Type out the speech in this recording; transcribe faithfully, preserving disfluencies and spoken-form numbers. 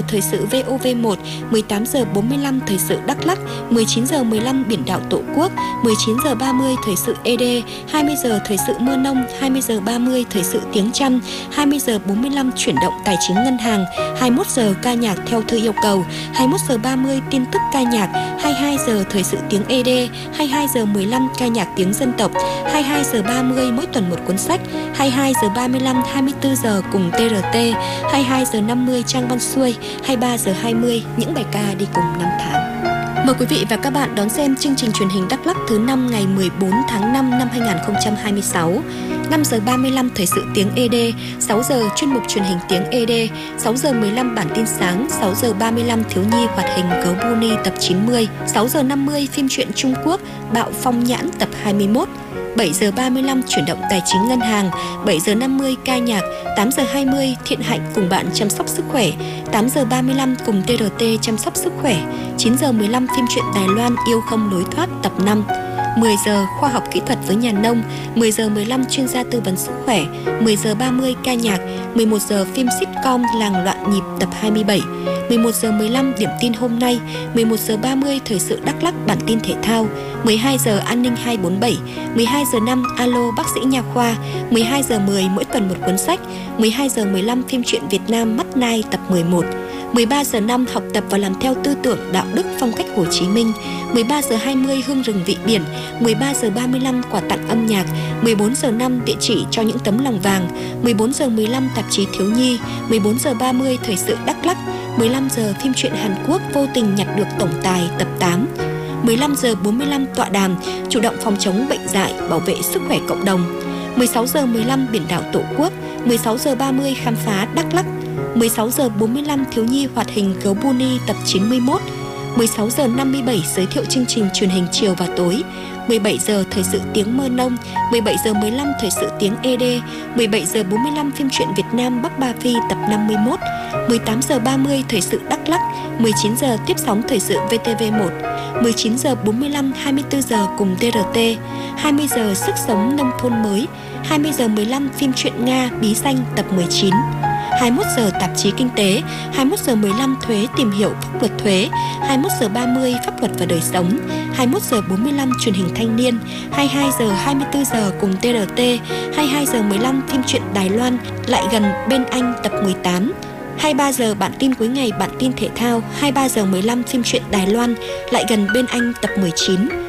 thời sự vê o vê một, mười tám giờ bốn mươi lăm thời sự Đắk Lắk, mười chín giờ mười lăm Biển đảo Tổ quốc, mười chín giờ ba mươi thời sự e đê, hai mươi giờ thời sự Mơ Nông, hai mươi giờ ba mươi thời sự Tiếng Chăm, hai mươi giờ bốn mươi lăm chuyển động tài chính ngân hàng, hai mươi mốt giờ ca nhạc theo thư yêu cầu, hai mươi mốt giờ ba mươi tin tức ca nhạc, hai mươi hai giờ thời sự tiếng e đê, hai mươi hai giờ mười lăm ca nhạc tiếng dân tộc, hai mươi hai giờ ba mươi mỗi tuần một cuốn sách, hai mươi hai giờ ba mươi lăm, hai mươi tư giờ cùng tê rờ tê, hai mươi hai giờ năm mươi Trang Văn Xuôi, hai mươi ba giờ hai mươi những bài ca đi cùng năm tháng. Mời quý vị và các bạn đón xem chương trình truyền hình Đắk Lắk thứ năm ngày mười bốn tháng năm năm hai nghìn không trăm hai mươi sáu. năm giờ ba mươi lăm thời sự tiếng e đê, sáu giờ chuyên mục truyền hình tiếng e đê, sáu giờ mười lăm bản tin sáng, sáu giờ ba mươi lăm thiếu nhi hoạt hình Gấu Bunny tập chín mươi, sáu giờ năm mươi phim truyện Trung Quốc Bạo Phong Nhãn tập hai mươi mốt, bảy giờ ba mươi lăm chuyển động tài chính ngân hàng, bảy giờ năm mươi ca nhạc, tám giờ hai mươi Thiện Hạnh cùng bạn chăm sóc sức khỏe, tám giờ ba mươi lăm cùng tê rờ tê chăm sóc sức khỏe, chín giờ mười lăm phim truyện Đài Loan Yêu Không Lối Thoát tập năm, mười giờ khoa học kỹ thuật với nhà nông, mười giờ mười lăm chuyên gia tư vấn sức khỏe, mười giờ ba mươi ca nhạc, mười một giờ phim sitcom Làng Loạn Nhịp tập hai mươi bảy, mười một giờ mười lăm điểm tin hôm nay, mười một giờ ba mươi thời sự Đắk Lắk bản tin thể thao, mười hai giờ an ninh hai bốn bảy, mười hai giờ năm alo bác sĩ nha khoa, mười hai giờ mười mỗi tuần một cuốn sách, mười hai giờ mười lăm phim truyện Việt Nam Mắt Nai tập mười một, mười ba giờ năm học tập và làm theo tư tưởng đạo đức phong cách Hồ Chí Minh, mười ba giờ hai mươi hương rừng vị biển, mười ba giờ ba mươi lăm quà tặng âm nhạc, mười bốn giờ năm địa chỉ cho những tấm lòng vàng, mười bốn giờ mười lăm tạp chí thiếu nhi, mười bốn giờ ba mươi thời sự Đắk Lắk, mười lăm giờ phim truyện Hàn Quốc Vô tình nhặt được tổng tài tập tám, mười lăm giờ bốn mươi lăm tọa đàm chủ động phòng chống bệnh dại, bảo vệ sức khỏe cộng đồng, mười sáu giờ mười lăm Biển đảo Tổ quốc, mười sáu giờ ba mươi khám phá Đắk Lắk, mười sáu giờ bốn mươi lăm thiếu nhi hoạt hình Gấu Bunny tập chín mươi mốt, mười sáu giờ năm mươi bảy giới thiệu chương trình truyền hình chiều và tối, mười bảy giờ thời sự tiếng Mơ Nông, mười bảy giờ mười lăm thời sự tiếng e đê, mười bảy giờ bốn mươi lăm phim truyện Việt Nam Bắc Ba Phi tập năm mươi mốt, mười tám giờ ba mươi thời sự Đắk Lắk, mười chín giờ tiếp sóng thời sự vê tê vê một, mười chín giờ bốn mươi lăm, hai mươi tư giờ cùng tê rờ tê, hai mươi giờ sức sống nông thôn mới, hai mươi giờ mười lăm phim truyện Nga Bí Danh tập mười chín, hai mươi mốt giờ tạp chí kinh tế, hai mươi mốt giờ mười lăm thuế tìm hiểu pháp luật thuế, hai mươi mốt giờ ba mươi pháp luật và đời sống, hai mươi mốt giờ bốn mươi lăm truyền hình thanh niên, hai mươi hai giờ hai mươi tư giờ cùng tê rờ tê, hai mươi hai giờ mười lăm phim truyện Đài Loan Lại gần bên anh tập mười tám, hai mươi ba giờ bản tin cuối ngày bản tin thể thao, hai mươi ba giờ mười lăm phim truyện Đài Loan Lại gần bên anh tập mười chín,